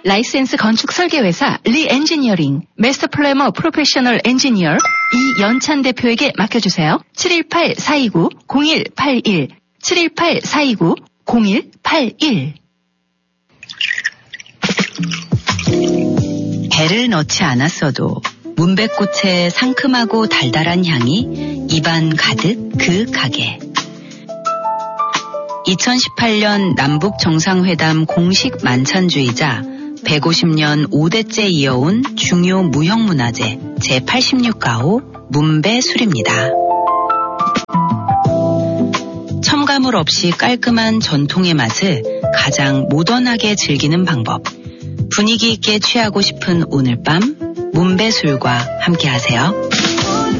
라이센스 건축 설계회사 리엔지니어링 마스터 플래머 프로페셔널 엔지니어 이연찬 대표에게 맡겨주세요. 718-429-0181 718-429-0181 배를 넣지 않았어도 문백꽃의 상큼하고 달달한 향이 입안 가득 그 가게. 2018년 남북정상회담 공식 만찬주의자 150년 5대째 이어온 중요 무형문화재 제86가호 문배술입니다. 첨가물 없이 깔끔한 전통의 맛을 가장 모던하게 즐기는 방법. 분위기 있게 취하고 싶은 오늘 밤 문배술과 함께하세요.